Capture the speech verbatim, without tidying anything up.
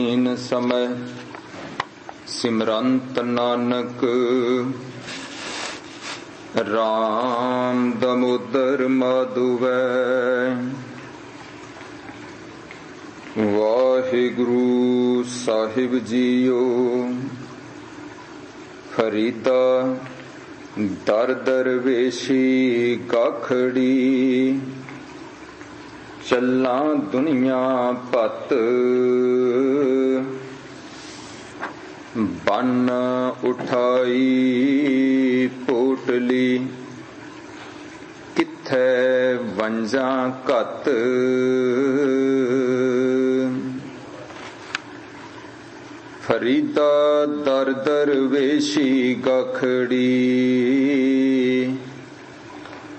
समय सिमरंत नानक राम दमोदर माधुवै। वाहिगुरु साहिब जीओ फरीदा दर दरवेशी गाखड़ी चल्ला दुनिया पत बन उठाई पोटली किथे वंजा कत। फरीदा दर दरवेशी गखड़ी